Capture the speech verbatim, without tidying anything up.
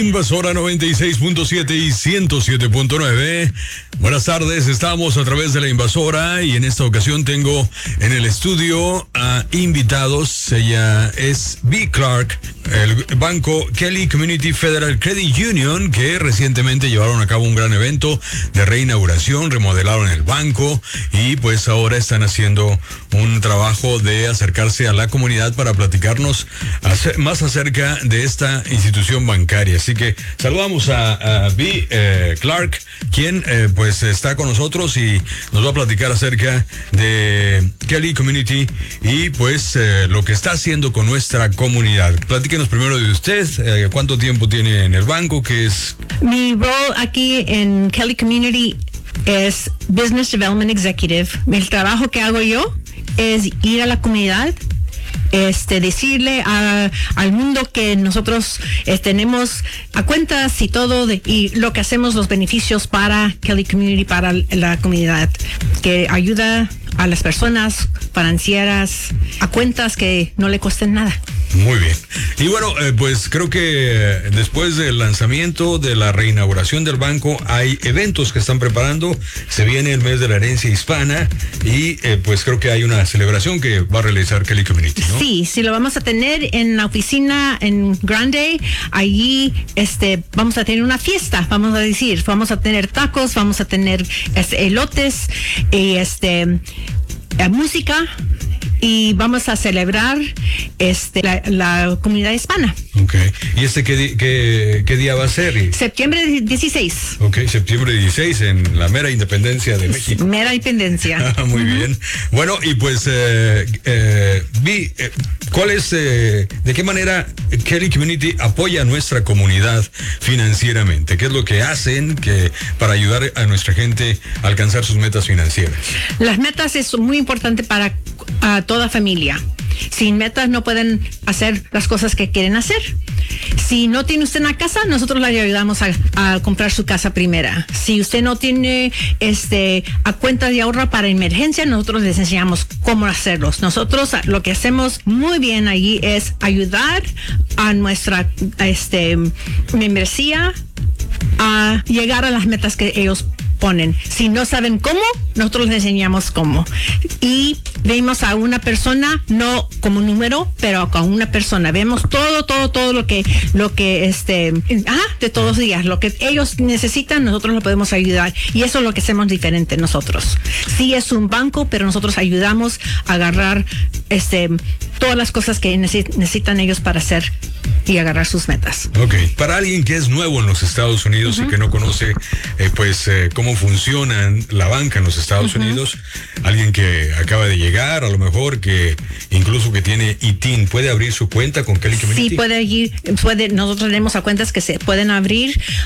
Invasora noventa y seis punto siete y ciento siete punto nueve. Buenas tardes, estamos a través de la Invasora y en esta ocasión tengo en el estudio a invitados. Ella es B. Clark, el banco Kelly Community Federal Credit Union, que recientemente llevaron a cabo un gran evento de reinauguración, remodelaron el banco y pues ahora están haciendo un trabajo de acercarse a la comunidad para platicarnos más acerca de esta institución bancaria. Así que saludamos a, a B. Eh, Clark, quien eh, pues está con nosotros y nos va a platicar acerca de Kelly Community y pues eh, lo que está haciendo con nuestra comunidad. Platíquenos primero de usted, eh, cuánto tiempo tiene en el banco, qué es. Mi rol aquí en Kelly Community es Business Development Executive. El trabajo que hago yo es ir a la comunidad, este decirle a, al mundo que nosotros eh, tenemos a cuentas y todo de, y lo que hacemos, los beneficios para Kelly Community, para la comunidad, que ayuda a las personas financieras a cuentas que no le cuesten nada. Muy bien. Y bueno, eh, pues creo que eh, después del lanzamiento de la reinauguración del banco hay eventos que están preparando. Se viene el mes de la herencia hispana y eh, pues creo que hay una celebración que va a realizar Kelly Community, ¿no? Sí, sí, lo vamos a tener en la oficina en Grande. Allí este, vamos a tener una fiesta, vamos a decir. Vamos a tener tacos, vamos a tener este, elotes y este, eh, música. Y vamos a celebrar este la, la comunidad hispana. Ok. ¿Y este qué, di- qué, qué día va a ser? Septiembre dieciséis. Ok, septiembre dieciséis en la mera independencia de México. Mera independencia. Muy uh-huh. bien. Bueno, y pues, eh, eh, Vi, eh, ¿cuál es, eh, de qué manera Kelly Community apoya a nuestra comunidad financieramente? ¿Qué es lo que hacen que para ayudar a nuestra gente a alcanzar sus metas financieras? Las metas es muy importante para a toda familia. Sin metas no pueden hacer las cosas que quieren hacer. Si no tiene usted una casa, nosotros le ayudamos a, a comprar su casa primera. Si usted no tiene este a cuenta de ahorro para emergencia, nosotros les enseñamos cómo hacerlos. Nosotros lo que hacemos muy bien allí es ayudar a nuestra este membresía a llegar a las metas que ellos ponen. Si no saben cómo, nosotros les enseñamos cómo. Y vemos a una persona, no como número, pero con una persona. Vemos todo, todo, todo lo que, lo que, este, ah, de todos los días. Lo que ellos necesitan, nosotros lo podemos ayudar. Y eso es lo que hacemos diferente nosotros. Sí es un banco, pero nosotros ayudamos a agarrar, este, todas las cosas que necesitan ellos para hacer y agarrar sus metas. Ok. Para alguien que es nuevo en los Estados Unidos uh-huh. y que no conoce, eh, pues, eh, cómo funciona la banca en los Estados uh-huh. Unidos, alguien que acaba de llegar, a lo mejor que incluso que tiene I T I N, ¿puede abrir su cuenta con Kelly Community? Sí, puede ir, puede, nosotros tenemos a cuentas que se pueden abrir